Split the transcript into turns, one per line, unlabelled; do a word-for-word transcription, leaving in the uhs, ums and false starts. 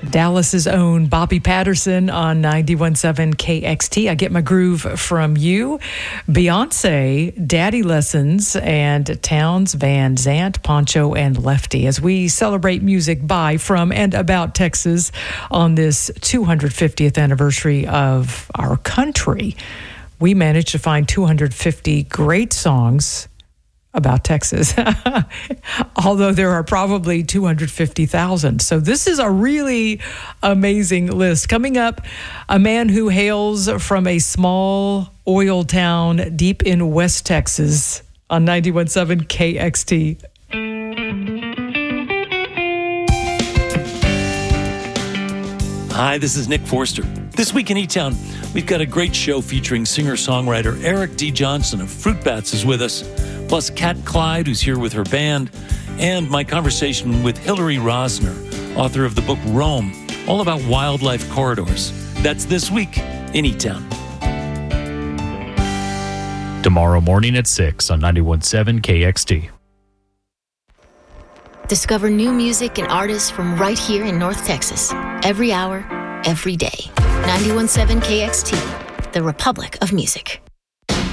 Dallas's own Bobby Patterson on ninety-one point seven K X T. I Get My Groove From You. Beyonce, Daddy Lessons, and Towns Van Zandt, Poncho, and Lefty as we celebrate music by, from, and about Texas on this two hundred fiftieth anniversary of our country. We managed to find two hundred fifty great songs about Texas, although there are probably two hundred fifty thousand. So this is a really amazing list. Coming up, a man who hails from a small oil town deep in West Texas on ninety-one point seven K X T.
Hi, this is Nick Forster. This week in E-Town, we've got a great show featuring singer-songwriter Eric D. Johnson of Fruit Bats is with us, plus Kat Clyde, who's here with her band, and my conversation with Hillary Rosner, author of the book Rome, all about wildlife corridors. That's this week in E-Town.
Tomorrow morning at six on ninety-one point seven K X T.
Discover new music and artists from right here in North Texas. Every hour, every day. ninety-one point seven K X T, the Republic of Music.